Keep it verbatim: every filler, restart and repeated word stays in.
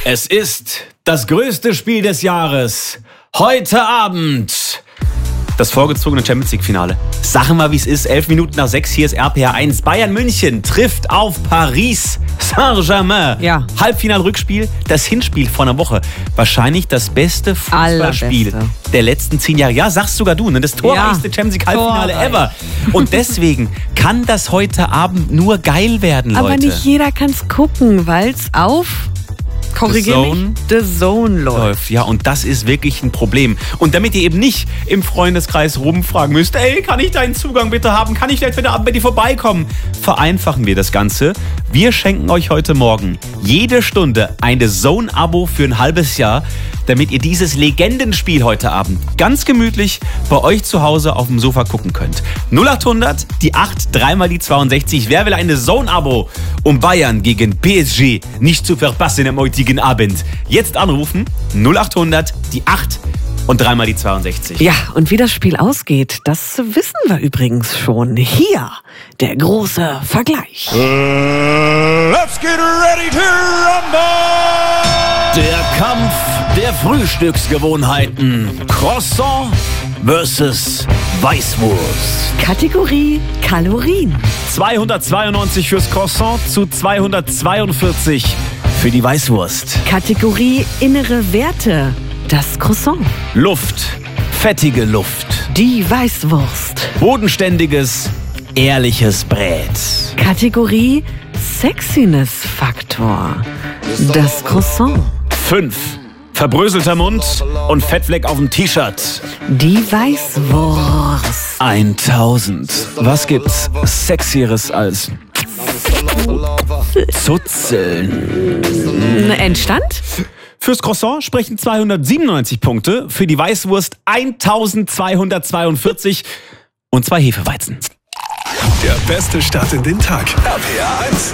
Es ist das größte Spiel des Jahres. Heute Abend. Das vorgezogene Champions League Finale. Sagen wir, wie es ist. Elf Minuten nach sechs, hier ist R P R eins. Bayern München trifft auf Paris Saint-Germain. Ja. Halbfinal-Rückspiel, das Hinspiel vor einer Woche. Wahrscheinlich das beste Fußballspiel Allerbeste. der letzten zehn Jahre. Ja, sagst sogar du, ne? Das torreichste Ja, Champions League Halbfinale torreich. ever. Und deswegen kann das heute Abend nur geil werden, Leute. Aber nicht jeder kann es gucken, weil es auf, korrigier The Zone mich, The Zone läuft. läuft. Ja, und das ist wirklich ein Problem. Und damit ihr eben nicht im Freundeskreis rumfragen müsst, ey, kann ich deinen Zugang bitte haben? Kann ich vielleicht heute Abend bei dir vorbeikommen? Vereinfachen wir das Ganze. Wir schenken euch heute Morgen jede Stunde ein The Zone-Abo für ein halbes Jahr, damit ihr dieses Legendenspiel heute Abend ganz gemütlich bei euch zu Hause auf dem Sofa gucken könnt. null acht hundert, die acht, dreimal die zweiundsechzig. Wer will ein The Zone-Abo, um Bayern gegen P S G nicht zu verpassen am heutigen Abend? Jetzt anrufen, null acht hundert, die acht und dreimal die zweiundsechzig. Ja, und wie das Spiel ausgeht, das wissen wir übrigens schon. Hier der große Vergleich. Let's get ready to rumble! Der Kampf der Frühstücksgewohnheiten. Croissant versus Weißwurst. Kategorie Kalorien. zweihundertzweiundneunzig fürs Croissant zu zweihundertzweiundvierzig für die Weißwurst. Kategorie innere Werte. Das Croissant. Luft, fettige Luft. Die Weißwurst. Bodenständiges, ehrliches Brät. Kategorie Sexiness-Faktor. Das Croissant. Fünf. Verbröselter Mund und Fettfleck auf dem T-Shirt. Die Weißwurst. eintausend. Was gibt's Sexieres als Zuzeln? Endstand? Fürs Croissant sprechen zweihundertsiebenundneunzig Punkte, für die Weißwurst eintausendzweihundertzweiundvierzig und zwei Hefeweizen. Der beste Start in den Tag. R P R eins.